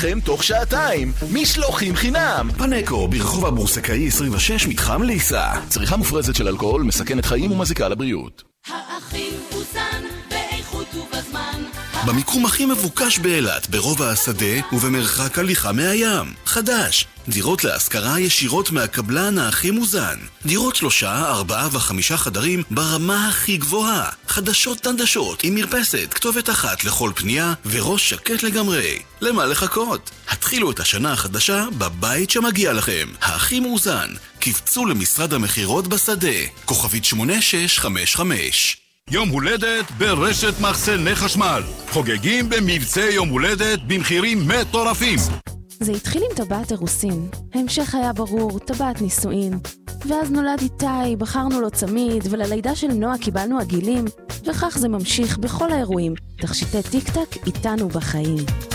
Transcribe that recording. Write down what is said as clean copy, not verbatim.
לכם תוך שעתיים. משלוחים חינם. פנקו, ברחוב הבורסקאי 26, מתחם ליסה. צריכה מופרזת של אלכוהול מסכנת חיים ומזיקה לבריאות. האחים אוזן באיכות ובזמן. במיקום הכי מבוקש באילת, ברובע השדה ובמרחק הליכה מהים. חדש, דירות להשכרה ישירות מהקבלן הכי מוזן. דירות 3, 4 ו5 חדרים ברמה הכי גבוהה. חדשות תנדשות עם מרפסת, כתובת אחת לכל פנייה וראש שקט לגמרי. למה לחכות? התחילו את השנה החדשה בבית שמגיע לכם. הכי מוזן. קפצו למשרד המחירות בשדה. כוכבית 8655. יום הולדת ברשת מחסני חשמל. חוגגים במבצע יום הולדת במחירים מטורפים. זה התחיל עם טבעת אירוסין. ההמשך היה ברור, טבעת נישואין. ואז נולד איתי, בחרנו לו צמיד, וללידה של נועה קיבלנו עגילים, וכך זה ממשיך בכל האירועים. תכשיטי טיק-טק איתנו בחיים.